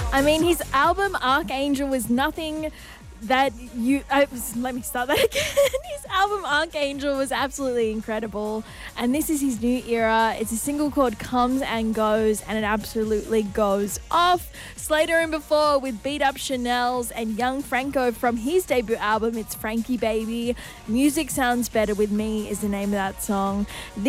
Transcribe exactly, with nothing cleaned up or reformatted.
I mean, his album Archangel was nothing that you... I, let me start that again. His album Archangel was absolutely incredible. And this is his new era. It's a single called Comes and Goes, and it absolutely goes off. Slater and Before with Beat Up Chanel's and Young Franco from his debut album, It's Frankie Baby. Music Sounds Better With Me is the name of that song.